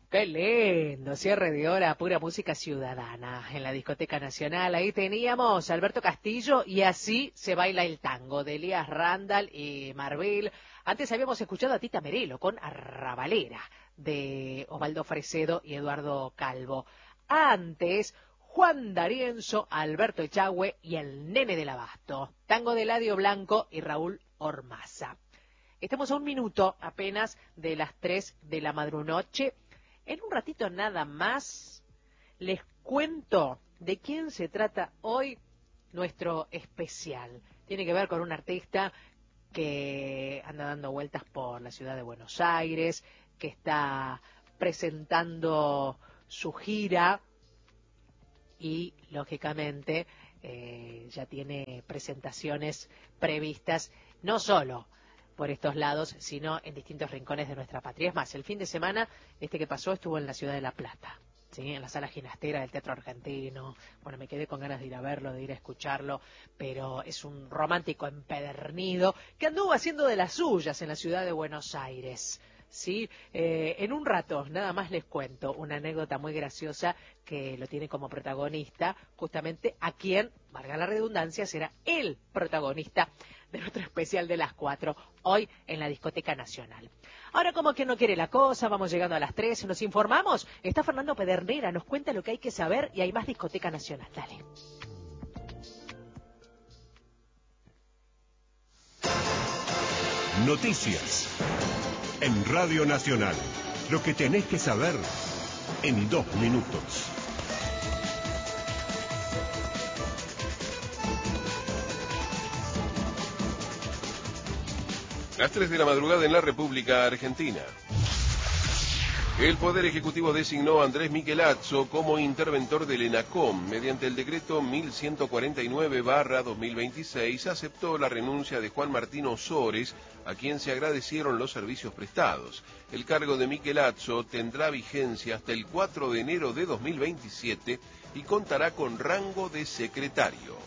Qué lindo, cierre de hora, pura música ciudadana en la Discoteca Nacional. Ahí teníamos a Alberto Castillo y Así se baila el tango de Elías Randall y Marbil. Antes habíamos escuchado a Tita Merelo con Arrabalera de Osvaldo Fresedo y Eduardo Calvo. Antes, Juan D'Arienzo, Alberto Echagüe y el Nene del Abasto. Tango de Eladio Blanco y Raúl Ormaza. Estamos a un minuto apenas de las 3 de la madrunoche. En un ratito nada más les cuento de quién se trata hoy nuestro especial. Tiene que ver con un artista que anda dando vueltas por la ciudad de Buenos Aires, que está presentando su gira y, lógicamente, ya tiene presentaciones previstas, no solo por estos lados, sino en distintos rincones de nuestra patria. Es más, el fin de semana, que pasó, estuvo en la ciudad de La Plata, ¿sí? En la sala ginastera del Teatro Argentino. Bueno, me quedé con ganas de ir a verlo, de ir a escucharlo, pero es un romántico empedernido que anduvo haciendo de las suyas en la ciudad de Buenos Aires. Sí, en un rato nada más les cuento una anécdota muy graciosa que lo tiene como protagonista, justamente a quien, valga la redundancia, será el protagonista de nuestro especial de las 4, hoy en la Discoteca Nacional. Ahora, como que no quiere la cosa, vamos llegando a las 3, nos informamos, está Fernando Pedernera, nos cuenta lo que hay que saber y hay más Discoteca Nacional. Dale. Noticias en Radio Nacional. Lo que tenés que saber en 2 minutos. Las 3 de la madrugada en la República Argentina. El Poder Ejecutivo designó a Andrés Michelazzo como interventor del ENACOM. Mediante el decreto 1149/2026 aceptó la renuncia de Juan Martín Ozores, a quien se agradecieron los servicios prestados. El cargo de Michelazzo tendrá vigencia hasta el 4 de enero de 2027 y contará con rango de secretario.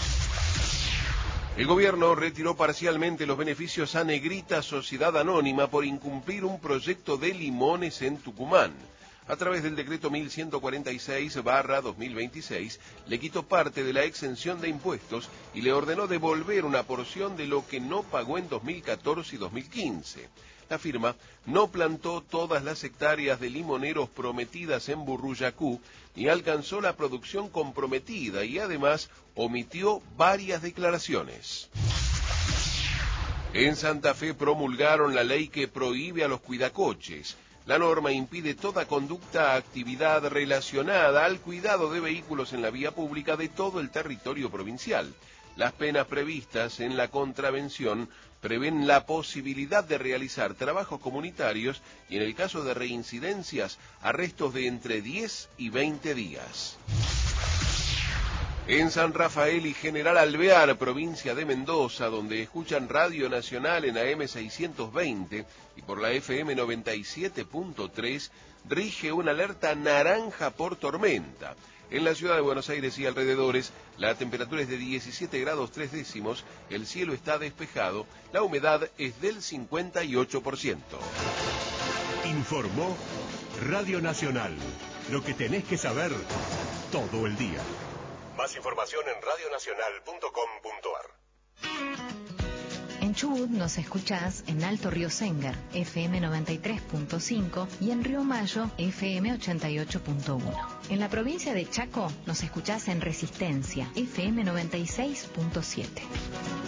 El gobierno retiró parcialmente los beneficios a Negrita Sociedad Anónima por incumplir un proyecto de limones en Tucumán. A través del decreto 1146/2026, le quitó parte de la exención de impuestos y le ordenó devolver una porción de lo que no pagó en 2014 y 2015. La firma no plantó todas las hectáreas de limoneros prometidas en Burruyacú ni alcanzó la producción comprometida y además omitió varias declaraciones. En Santa Fe promulgaron la ley que prohíbe a los cuidacoches. La norma impide toda conducta, actividad relacionada al cuidado de vehículos en la vía pública de todo el territorio provincial. Las penas previstas en la contravención prevén la posibilidad de realizar trabajos comunitarios y, en el caso de reincidencias, arrestos de entre 10 y 20 días. En San Rafael y General Alvear, provincia de Mendoza, donde escuchan Radio Nacional en AM 620 y por la FM 97.3, rige una alerta naranja por tormenta. En la ciudad de Buenos Aires y alrededores, la temperatura es de 17 grados 3 décimos, el cielo está despejado, la humedad es del 58%. Informó Radio Nacional. Lo que tenés que saber todo el día. Más información en radionacional.com.ar. En Chubut nos escuchás en Alto Río Sénger, FM 93.5 y en Río Mayo, FM 88.1. En la provincia de Chaco nos escuchás en Resistencia, FM 96.7.